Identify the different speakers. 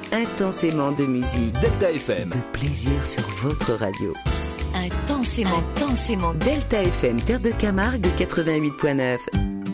Speaker 1: intensément de musique,
Speaker 2: Delta FM,
Speaker 1: de plaisir sur votre radio.
Speaker 3: Intensément.
Speaker 1: Delta FM, Terre de Camargue 88.9.